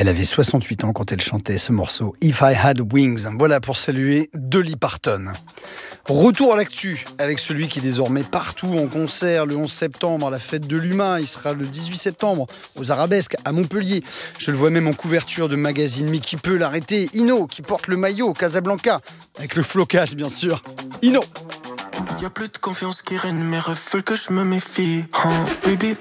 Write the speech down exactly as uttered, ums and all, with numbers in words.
Elle avait soixante-huit ans quand elle chantait ce morceau If I Had Wings. Voilà pour saluer Dolly Parton. Retour à l'actu avec celui qui est désormais partout en concert le onze septembre à la fête de l'Humain. Il sera le dix-huit septembre aux Arabesques à Montpellier. Je le vois même en couverture de magazine, mais qui peut l'arrêter? Ino qui porte le maillot Casablanca avec le flocage bien sûr. Ino. Y'a plus de confiance qui règne, mes rêves veulent que je me méfie. Oh, baby,